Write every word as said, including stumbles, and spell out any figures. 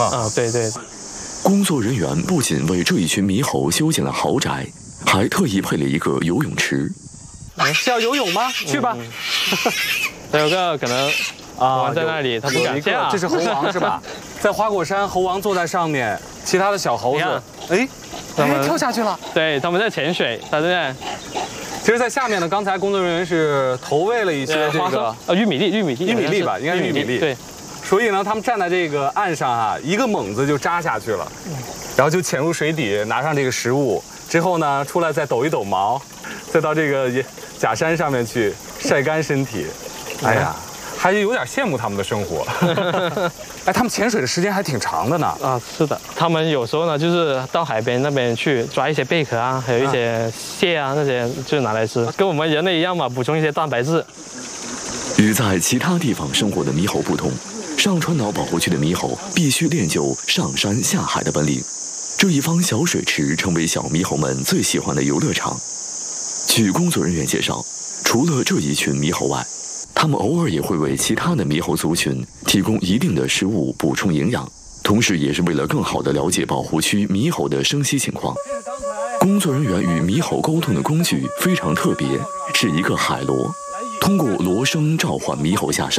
啊，对对。 工作人员不仅为这一群猕猴修建了豪宅，还特意配了一个游泳池。 是要游泳吗？去吧。 有个可能啊玩在那里，他不敢下。 这是猴王是吧？在花果山，猴王坐在上面，其他的小猴子，哎，哎，跳下去了。 对，他们在潜水，他在。 其实，在下面呢，刚才工作人员是投喂了一些这个呃玉米粒，玉米粒， 玉米粒吧，应该是玉米粒。 对。 所以呢，他们站在这个岸上啊，一个猛子就扎下去了，然后就潜入水底，拿上这个食物，之后呢，出来再抖一抖毛，再到这个假山上面去晒干身体。哎呀，还有点羡慕他们的生活。哎，他们潜水的时间还挺长的呢。 啊，是的，他们有时候呢，就是到海边那边去抓一些贝壳啊，还有一些蟹啊，那些就拿来吃，跟我们人类一样嘛，补充一些蛋白质。 与在其他地方生活的猕猴不同，上川岛保护区的猕猴必须练就上山下海的本领。这一方小水池成为小猕猴们最喜欢的游乐场。据工作人员介绍，除了这一群猕猴外，他们偶尔也会为其他的猕猴族群提供一定的食物补充营养，同时也是为了更好地了解保护区猕猴的生息情况。工作人员与猕猴沟通的工具非常特别，是一个海螺，通过螺声召唤猕猴下山。